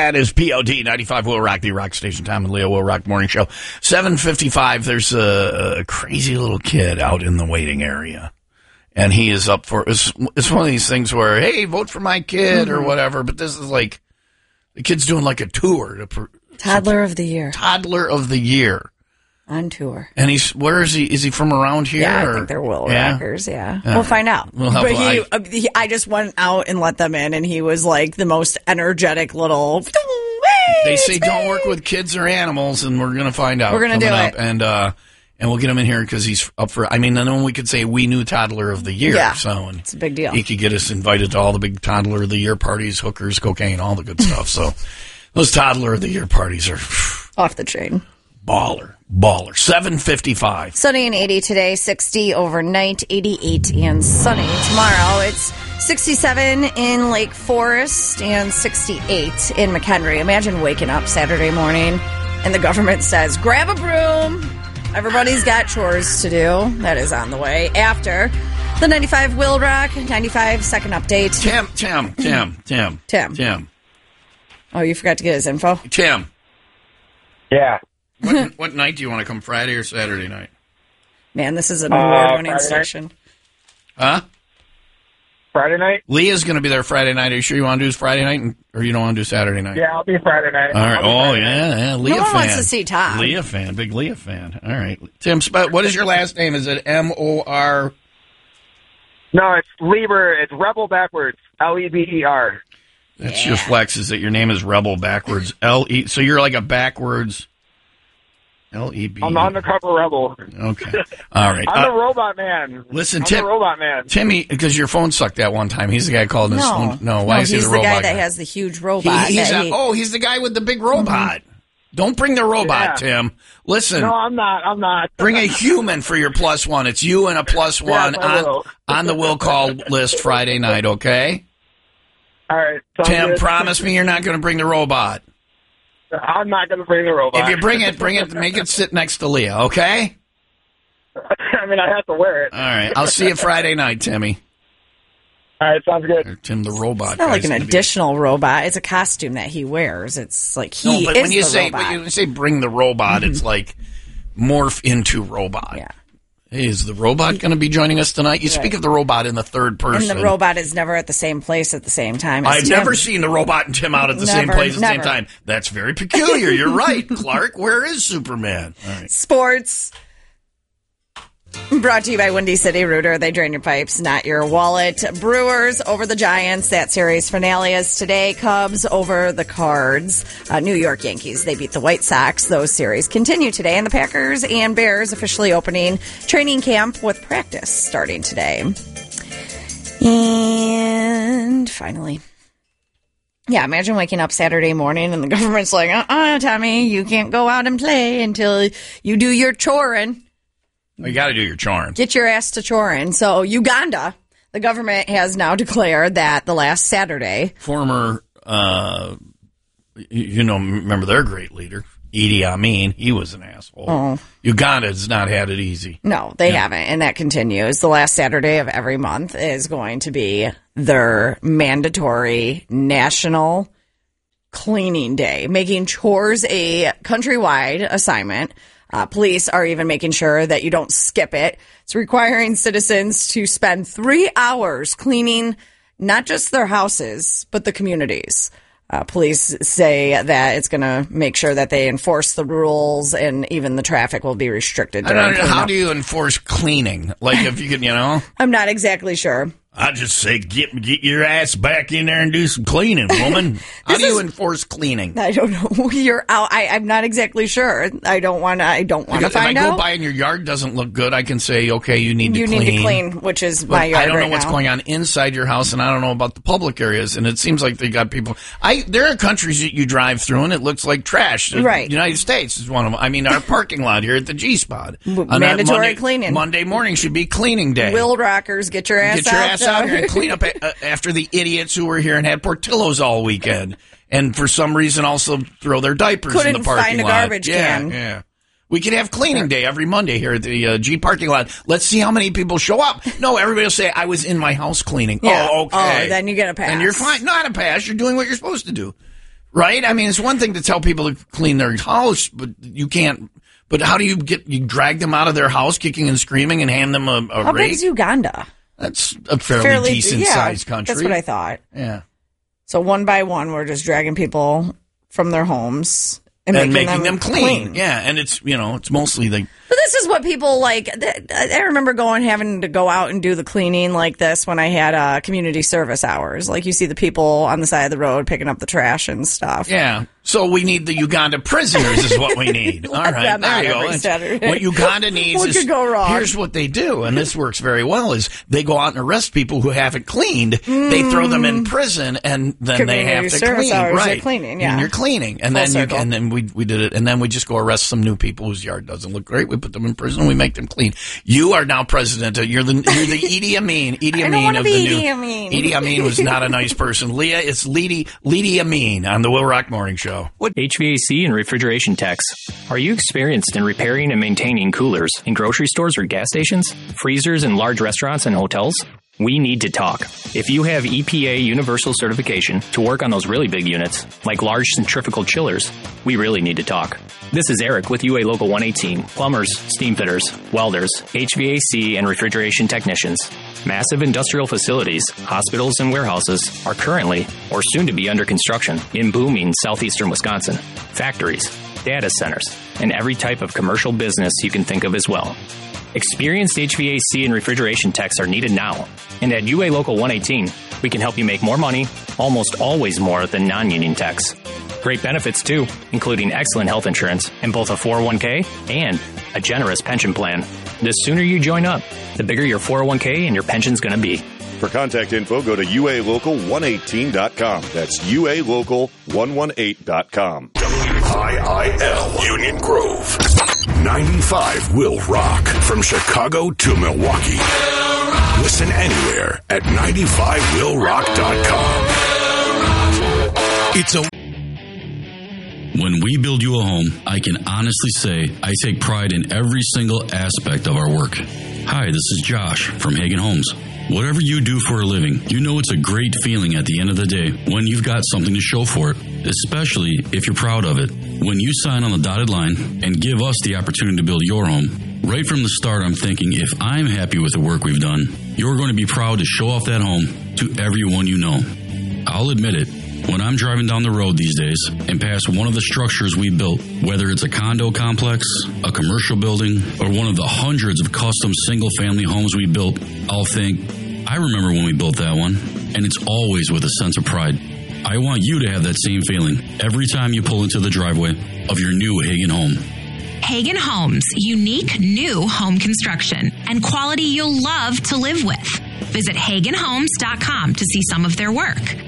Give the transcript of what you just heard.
That is POD 95 Will Rock, the Rock Station. Tom and Leo Will Rock Morning Show. 7:55. There's a crazy little kid out in the waiting area. And he is up for it's one of these things where, hey, vote for my kid or whatever. But this is like the kid's doing like a tour. Toddler of the Year. Toddler of the Year. On tour. And where is he? Is he from around here? Yeah, I think they're Will Rockers, yeah. We'll find out. I just went out and let them in, and he was like the most energetic little... They say don't work with kids or animals, and we're going to find out. We're going to do it. And we'll get him in here because he's up for... I mean, then we could say we knew Toddler of the Year. Yeah, so, it's a big deal. He could get us invited to all the big Toddler of the Year parties, hookers, cocaine, all the good stuff. So those Toddler of the Year parties are... Off the chain. Baller. 7:55. Sunny and 80 today, 60 overnight, 88 and sunny. Tomorrow it's 67 in Lake Forest and 68 in McHenry. Imagine waking up Saturday morning and the government says, grab a broom. Everybody's got chores to do. That is on the way. After the 95 Will Rock, 95 second update. Tim. Oh, you forgot to get his info? Tim. Yeah. What night do you want to come, Friday or Saturday night? Man, this is an award-winning station. Huh? Friday night? Leah's going to be there Friday night. Are you sure you want to do Friday night, or you don't want to do Saturday night? Yeah, I'll be Friday night. All right. Oh, yeah. Leah fan. No one wants to see Tom. Leah fan. Big Leah fan. All right. Tim, what is your last name? Is it M-O-R? No, it's Lieber. It's Rebel backwards. L-E-B-E-R. That's your flex, is that your name is Rebel backwards. L-E. So you're like a backwards... L-E-B. I'm on the cover Rebel. Okay. All right. I'm the robot man. Listen, I'm the robot man. Timmy, because your phone sucked that one time. He's the guy called his phone. No, why is he the robot guy that has the huge robot. He's the guy with the big robot. Don't bring the robot, Tim. Listen. No, I'm not. Bring a human for your +1. It's you and a +1 on the will call list Friday night, okay? All right. Tim, promise me you're not going to bring the robot. I'm not going to bring the robot. If you bring it, make it sit next to Leah, okay? I mean, I have to wear it. All right. I'll see you Friday night, Timmy. All right, sounds good. Tim the robot. It's not like an additional robot. It's a costume that he wears. It's like he is when you the say, robot. when you say bring the robot, it's like morph into robot. Yeah. Hey, is the robot going to be joining us tonight? You speak of the robot in the third person. And the robot is never at the same place at the same time as I've Tim. never seen the robot and Tim out at the same place at the same time. That's very peculiar. You're right, Clark. Where is Superman? All right. Sports. Brought to you by Windy City Rooter. They drain your pipes, not your wallet. Brewers over the Giants. That series finale is today. Cubs over the Cards. New York Yankees. They beat the White Sox. Those series continue today. And the Packers and Bears officially opening training camp with practice starting today. And finally. Yeah, imagine waking up Saturday morning and the government's like, Tommy, you can't go out and play until you do your choring. You got to do your choring. Get your ass to choring. So Uganda, the government has now declared that the last Saturday. Former, remember their great leader, Idi Amin. He was an asshole. Oh. Uganda has not had it easy. No, they haven't. And that continues. The last Saturday of every month is going to be their mandatory national cleaning day, making chores a countrywide assignment. Police are even making sure that you don't skip it. It's requiring citizens to spend 3 hours cleaning not just their houses, but the communities. Police say that it's going to make sure that they enforce the rules and even the traffic will be restricted. How do you enforce cleaning? Like if you can, I'm not exactly sure. I just say get your ass back in there and do some cleaning, woman. How do you enforce cleaning? I don't know. You're out. I'm not exactly sure. I don't want to find out. If I go by and your yard doesn't look good, I can say, okay, you need to clean. You need to clean, which is my yard. I don't know what's now. going on inside your house, and I don't know about the public areas. And it seems like they got people. There are countries that you drive through, and it looks like trash. Right. The United States is one of them. I mean, our parking lot here at the G-Spot. Mandatory cleaning. Monday morning should be cleaning day. Will Rockers, get your ass out here and clean up after the idiots who were here and had Portillo's all weekend, and for some reason also throw their diapers in the parking lot. Couldn't find a garbage can. Yeah. We could have cleaning day every Monday here at the G parking lot. Let's see how many people show up. No, everybody will say, I was in my house cleaning. Yeah. Oh, okay. Oh, then you get a pass. And you're fine. Not a pass. You're doing what you're supposed to do. Right? I mean, it's one thing to tell people to clean their house, but you can't. But how do you drag them out of their house kicking and screaming and hand them a How big rake? is Uganda? That's a fairly decent-sized country. That's what I thought. Yeah. So one by one, we're just dragging people from their homes and making them clean. Yeah, and it's mostly the. But this is what people like. I remember having to go out and do the cleaning like this when I had community service hours. Like you see the people on the side of the road picking up the trash and stuff. Yeah. So we need the Uganda prisoners is what we need. All right, there you go. What Uganda needs what is, could go wrong? Here's what they do, and this works very well, is they go out and arrest people who haven't cleaned. They throw them in prison, and then Community they have to service clean. hours, Right. you're cleaning, yeah. And you're cleaning. And then we did it, and then we just go arrest some new people whose yard doesn't look great. We put them in prison, we make them clean. You are now president. You're the Idi Amin. Idi Amin of the new. Idi Amin. Idi Amin was not a nice person. Leah, it's Lidi Amin on the Will Rock Morning Show. What? HVAC and refrigeration techs. Are you experienced in repairing and maintaining coolers in grocery stores or gas stations, freezers in large restaurants and hotels? We need to talk. If you have EPA universal certification to work on those really big units, like large centrifugal chillers, we really need to talk. This is Eric with UA Local 118, plumbers, steam fitters, welders, HVAC and refrigeration technicians. Massive industrial facilities, hospitals, and warehouses are currently or soon to be under construction in booming southeastern Wisconsin. Factories, data centers, and every type of commercial business you can think of as well. Experienced HVAC and refrigeration techs are needed now. And at UA Local 118, we can help you make more money, almost always more than non-union techs. Great benefits too, including excellent health insurance and both a 401k and a generous pension plan. The sooner you join up, the bigger your 401k and your pension's going to be. For contact info, go to ualocal118.com. That's ualocal118.com. WIIL Union Grove. 95 will rock from Chicago to Milwaukee. Listen anywhere at 95willrock.com. When we build you a home, I can honestly say I take pride in every single aspect of our work. Hi, this is Josh from Hagen Homes. Whatever you do for a living, you know it's a great feeling at the end of the day when you've got something to show for it, especially if you're proud of it. When you sign on the dotted line and give us the opportunity to build your home, right from the start I'm thinking if I'm happy with the work we've done, you're going to be proud to show off that home to everyone you know. I'll admit it. When I'm driving down the road these days and pass one of the structures we built, whether it's a condo complex, a commercial building, or one of the hundreds of custom single-family homes we built, I'll think, I remember when we built that one, and it's always with a sense of pride. I want you to have that same feeling every time you pull into the driveway of your new Hagen home. Hagen Homes, unique new home construction and quality you'll love to live with. Visit HagenHomes.com to see some of their work.